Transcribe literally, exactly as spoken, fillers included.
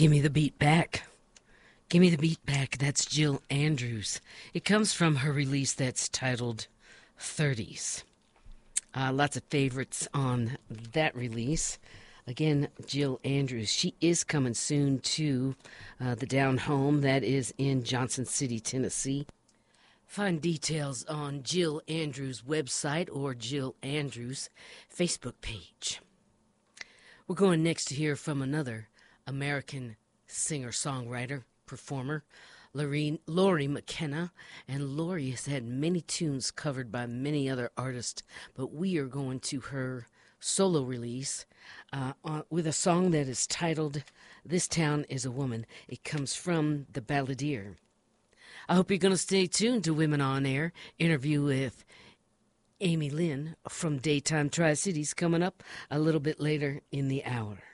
Give me the beat back. Give me the beat back. That's Jill Andrews. It comes from her release that's titled thirties. Uh, lots of favorites on that release. Again, Jill Andrews. She is coming soon to uh, the Down Home. That is in Johnson City, Tennessee. Find details on Jill Andrews' website or Jill Andrews' Facebook page. We're going next to hear from another American singer-songwriter, performer, Loreen, Lori McKenna. And Lori has had many tunes covered by many other artists, but we are going to her solo release uh, on, with a song that is titled This Town is a Woman. It comes from The Balladeer. I hope you're going to stay tuned to Women on Air. Interview with Amy Lynn from Daytime Tri-Cities coming up a little bit later in the hour.